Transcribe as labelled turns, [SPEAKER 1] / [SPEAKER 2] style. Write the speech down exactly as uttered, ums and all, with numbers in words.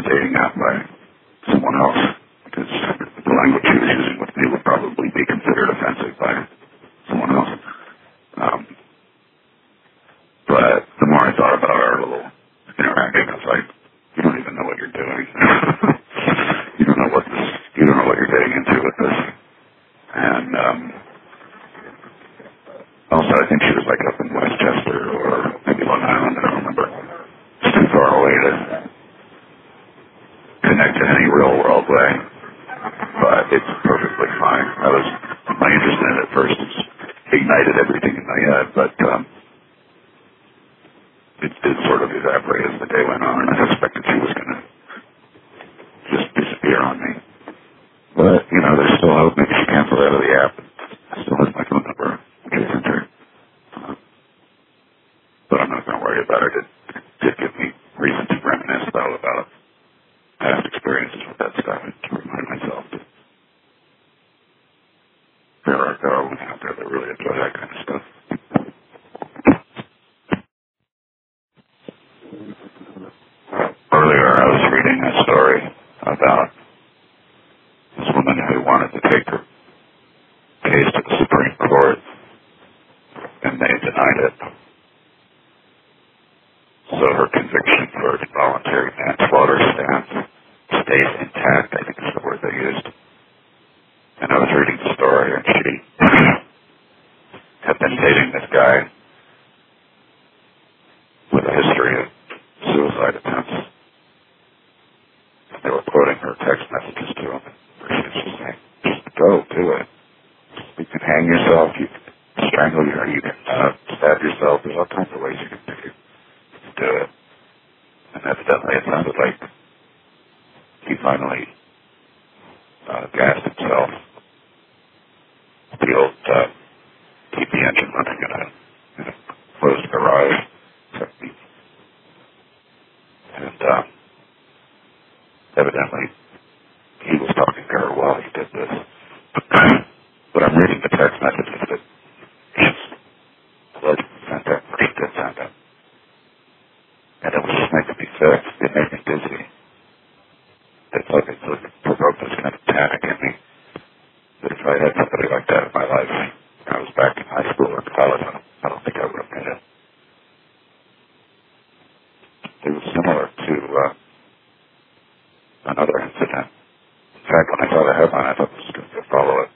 [SPEAKER 1] dating app by someone else, because the language she was using with me would probably be considered offensive by someone else. Um, but the more I thought about our little interacting, I was like, you don't even know what you're doing. you don't know what this, you don't know what you're getting into with this. And um, also, I think she was like up in Westchester or maybe Long Island. I don't remember. It's too far away to connect in any real world way. But it's perfectly fine. I was my interest in it at first ignited everything in my head, but um, it did sort of evaporate as the day went on, and I suspected she was going to just disappear on me. But, you know, there's still hope. Maybe she canceled out of the app. I still have my phone number in case I her. Uh, but I'm not going to worry about it. It, it did give me reason to reminisce, though, about past experiences with that stuff and to remind myself that there are, there are women out there that really enjoy that kind of stuff. Earlier, I was reading a story about this woman who wanted to take her case to the Supreme Court, and they denied it. So her conviction for involuntary manslaughter stands, stays intact, I think is the word they used. And I was reading the story, and she had been dating this guy with a history of suicide attempts. They were quoting her text messages to him, where she was just saying, just go, do it. You can hang yourself, you can strangle your, you can uh, stab yourself. There's all kinds of ways you can do it. Do it. And evidently it sounded like he finally uh, gassed himself. The old uh, keep the engine running in a, in a closed garage. And uh, evidently he was talking to her while he did this. But I'm reading the text messages that his blood sent out, or he did send out. And it was just making me sick. It made me dizzy. It's like it sort of provoked this kind of panic in me. That if I had somebody like that in my life, when I was back in high school or college, I don't, I don't think I would have made it. It was similar to uh, another incident. In fact, when I saw the headline, I thought this was going to follow it.